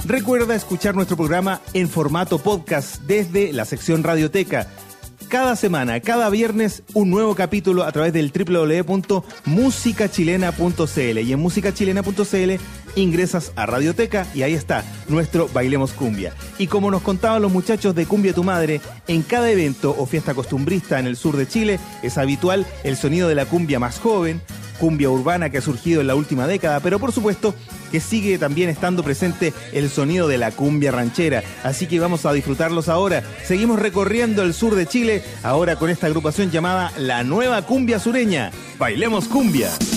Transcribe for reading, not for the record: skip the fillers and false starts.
Recuerda escuchar nuestro programa en formato podcast desde la sección Radioteca. Cada semana, cada viernes, un nuevo capítulo a través del www.musicachilena.cl. Y en musicachilena.cl ingresas a Radioteca y ahí está nuestro Bailemos Cumbia. Y como nos contaban los muchachos de Cumbia Tu Madre, en cada evento o fiesta costumbrista en el sur de Chile es habitual el sonido de la cumbia más joven, cumbia urbana que ha surgido en la última década, pero por supuesto que sigue también estando presente el sonido de la cumbia ranchera. Así que vamos a disfrutarlos ahora. Seguimos recorriendo el sur de Chile, ahora con esta agrupación llamada La Nueva Cumbia Sureña. ¡Bailemos Cumbia!